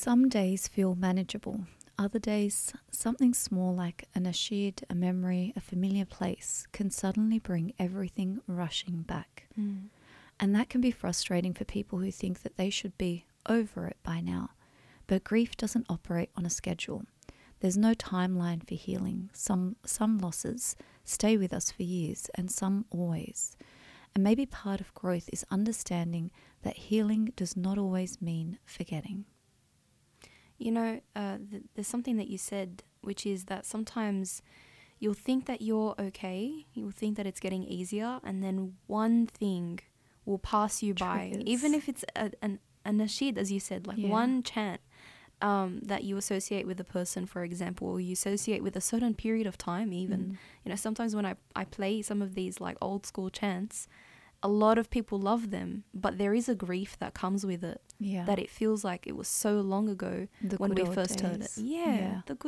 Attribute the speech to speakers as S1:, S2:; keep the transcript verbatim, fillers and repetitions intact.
S1: Some days feel manageable. Other days, something small like a nasheed, a memory, a familiar place can suddenly bring everything rushing back.
S2: Mm.
S1: And that can be frustrating for people who think that they should be over it by now. But grief doesn't operate on a schedule. There's no timeline for healing. Some some losses stay with us for years and some always. And maybe part of growth is understanding that healing does not always mean forgetting.
S2: You know, uh, th- there's something that you said, which is that sometimes you'll think that you're okay, you'll think that it's getting easier, and then one thing will pass you by,
S1: Triggers.
S2: even if it's a, an, a nasheed, as you said, like
S1: Yeah.
S2: one chant um, that you associate with a person, for example, or you associate with a certain period of time even.
S1: Mm.
S2: You know, sometimes when I, I play some of these like old school chants, a lot of people love them, but there is a grief that comes with it.
S1: Yeah.
S2: That it feels like it was so long ago
S1: The
S2: when
S1: good
S2: we
S1: old
S2: first heard it.
S1: days.
S2: Yeah,
S1: Yeah.
S2: the good